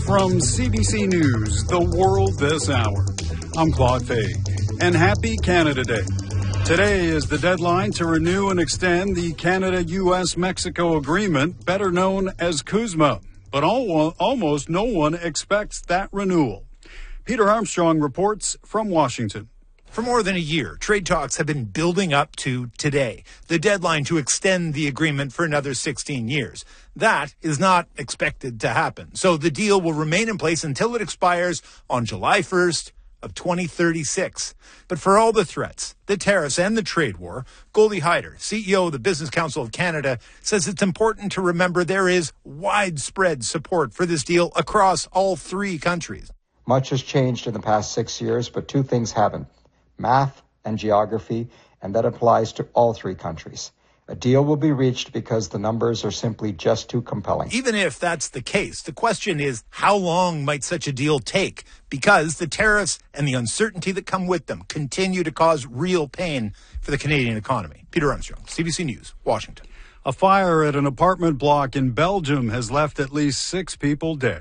From CBC News, The World This Hour, I'm Claude Fay, and happy Canada Day. Today is the deadline to renew and extend the Canada-U.S.-Mexico agreement, better known as CUSMA. But almost no one expects that renewal. Peter Armstrong reports from Washington. For more than a year, trade talks have been building up to today, the deadline to extend the agreement for another 16 years. That is not expected to happen. So the deal will remain in place until it expires on July 1st of 2036. But for all the threats, the tariffs and the trade war, Goldie Hyder, CEO of the Business Council of Canada, says it's important to remember there is widespread support for this deal across all three countries. Much has changed in the past 6 years, but two things haven't: math and geography, and that applies to all three countries. A deal will be reached because the numbers are simply just too compelling. Even if that's the case, the question is, how long might such a deal take? Because the tariffs and the uncertainty that come with them continue to cause real pain for the Canadian economy. Peter Armstrong, CBC News, Washington. A fire at an apartment block in Belgium has left at least 6 people dead.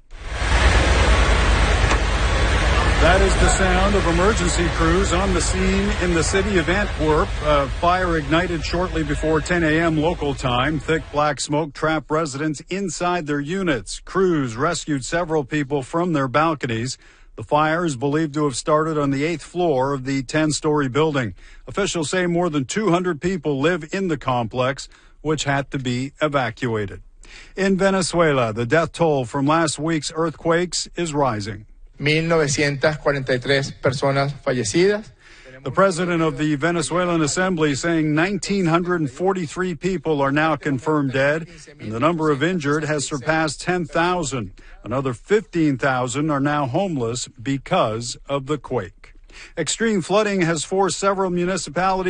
That is the sound of emergency crews on the scene in the city of Antwerp. A fire ignited shortly before 10 a.m. local time. Thick black smoke trapped residents inside their units. Crews rescued several people from their balconies. The fire is believed to have started on the 8th floor of the 10-story building. Officials say more than 200 people live in the complex, which had to be evacuated. In Venezuela, the death toll from last week's earthquakes is rising. 1,943 personas fallecidas. The president of the Venezuelan Assembly saying 1,943 people are now confirmed dead, and the number of injured has surpassed 10,000. Another 15,000 are now homeless because of the quake. Extreme flooding has forced several municipalities